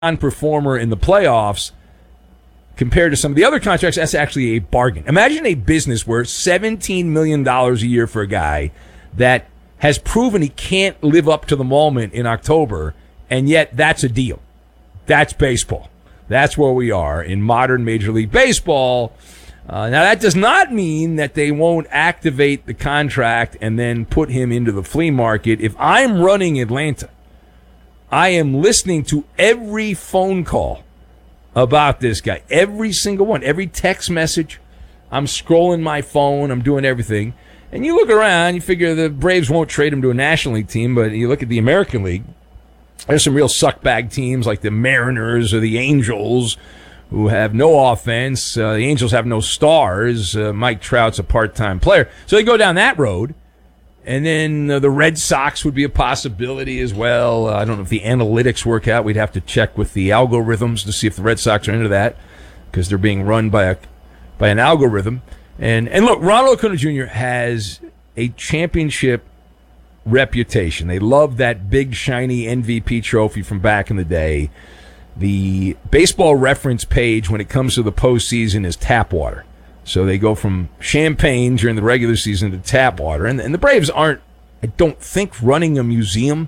non-performer in the playoffs compared to some of the other contracts, that's actually a bargain. Imagine a business where $17 million a year for a guy that has proven he can't live up to the moment in October, and yet that's a deal. That's baseball. That's where we are in modern Major League Baseball. Now, that does not mean that they won't activate the contract and then put him into the flea market. If I'm running Atlanta, I am listening to every phone call about this guy, every single one, every text message. I'm scrolling my phone. I'm doing everything. And you look around, you figure the Braves won't trade him to a National League team, but you look at the American League, there's some real suckbag teams like the Mariners or the Angels who have no offense. The Angels have no stars. Mike Trout's a part-time player. So they go down that road. And then the Red Sox would be a possibility as well. I don't know if the analytics work out. We'd have to check with the algorithms to see if the Red Sox are into that because they're being run by an algorithm. And look, Ronald Acuna Jr. has a championship reputation. They love that big, shiny MVP trophy from back in the day. The Baseball Reference page when it comes to the postseason is tap water. So they go from champagne during the regular season to tap water. And the Braves aren't, I don't think, running a museum.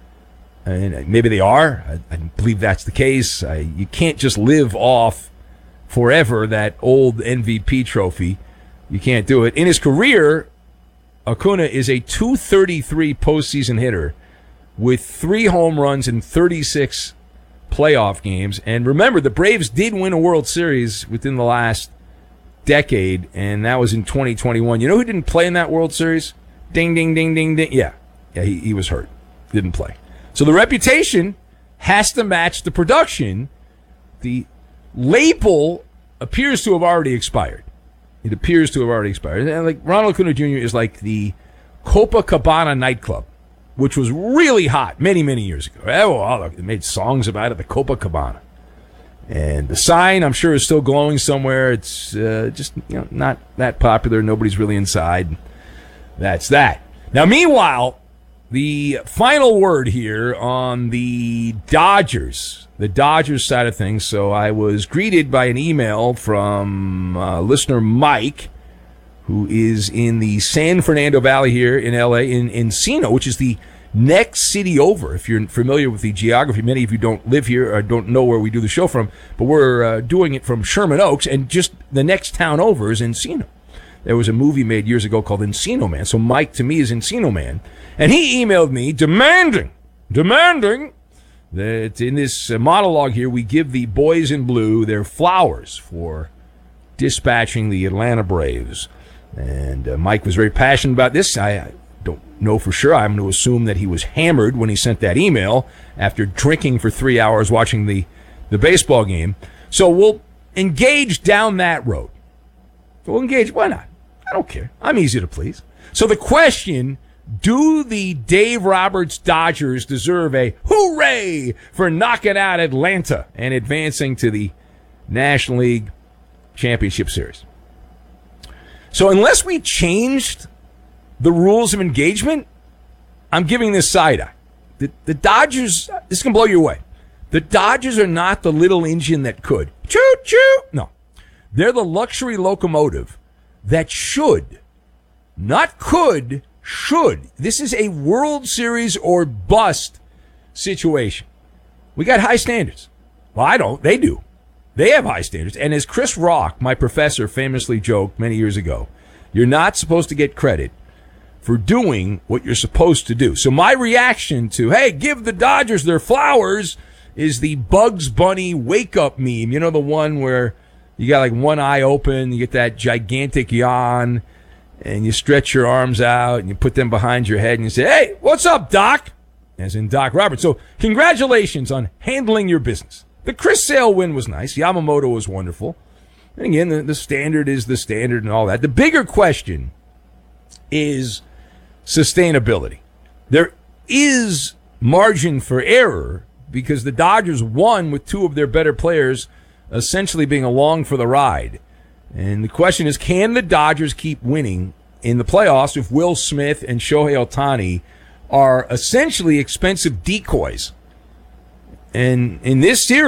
And maybe they are. I believe that's the case. You can't just live off forever that old MVP trophy. You can't do it. In his career, Acuna is a .233 postseason hitter with 3 home runs in 36 playoff games. And remember, the Braves did win a World Series within the last decade, and that was in 2021. You know who didn't play in that World Series? Ding, ding, ding, ding, ding. Yeah, he was hurt. Didn't play. So the reputation has to match the production. The label appears to have already expired. It appears to have already expired. And like Ronald Acuna Jr. is like the Copacabana nightclub, which was really hot many, many years ago. Oh, they made songs about it, the Copacabana. And the sign, I'm sure, is still glowing somewhere. It's just not that popular. Nobody's really inside. That's that. Now, meanwhile, the final word here on the Dodgers side of things. So I was greeted by an email from listener Mike, who is in the San Fernando Valley here in L.A., in Encino, which is the next city over. If you're familiar with the geography, many of you don't live here or don't know where we do the show from, but we're doing it from Sherman Oaks, and just the next town over is Encino. There was a movie made years ago called Encino Man, so Mike to me is Encino Man, and he emailed me demanding that in this monologue here we give the boys in blue their flowers for dispatching the Atlanta Braves. And Mike was very passionate about this. I don't know for sure. I'm going to assume that he was hammered when he sent that email after drinking for 3 hours watching the baseball game. So we'll engage down that road. We'll engage. Why not? I don't care. I'm easy to please. So the question, do the Dave Roberts Dodgers deserve a hooray for knocking out Atlanta and advancing to the National League Championship Series? So unless we changed the rules of engagement, I'm giving this side eye. The Dodgers, this can blow you away. The Dodgers are not the little engine that could. Choo-choo! No. They're the luxury locomotive that should, not could, should. This is a World Series or bust situation. We got high standards. Well, I don't. They do. They have high standards. And as Chris Rock, my professor, famously joked many years ago, you're not supposed to get credit for doing what you're supposed to do. So my reaction to, hey, give the Dodgers their flowers, is the Bugs Bunny wake-up meme. You know, the one where you got like one eye open, you get that gigantic yawn, and you stretch your arms out, and you put them behind your head, and you say, hey, what's up, Doc? As in Doc Roberts. So congratulations on handling your business. The Chris Sale win was nice. Yamamoto was wonderful. And again, the standard is the standard and all that. The bigger question is sustainability. There is margin for error because the Dodgers won with 2 of their better players essentially being along for the ride. And the question is, can the Dodgers keep winning in the playoffs if Will Smith and Shohei Ohtani are essentially expensive decoys And in this series,